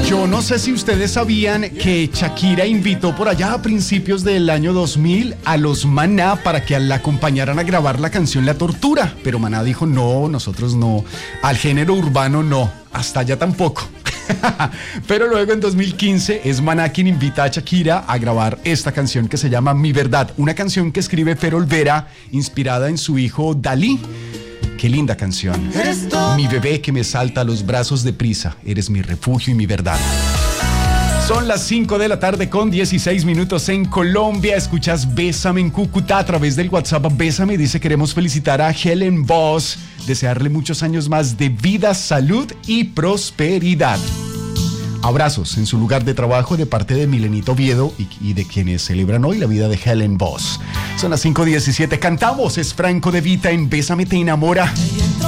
Yo no sé si ustedes sabían que Shakira invitó por allá a principios del año 2000 a los Maná para que la acompañaran a grabar la canción La Tortura, pero Maná dijo no, nosotros no, al género urbano no, hasta allá tampoco. Pero luego en 2015 es Maná quien invita a Shakira a grabar esta canción que se llama Mi Verdad, una canción que escribe Fer Olvera inspirada en su hijo Dalí. Qué linda canción. Mi bebé que me salta a los brazos deprisa, eres mi refugio y mi verdad. Son las 5 de la tarde con 16 minutos en Colombia. Escuchas Bésame en Cúcuta a través del WhatsApp. Bésame dice: queremos felicitar a Helen Boss, desearle muchos años más de vida, salud y prosperidad. Abrazos en su lugar de trabajo de parte de Milenito Oviedo y de quienes celebran hoy la vida de Helen Boss. Son las 5:17. Cantamos, es Franco De Vita en Bésame te enamora.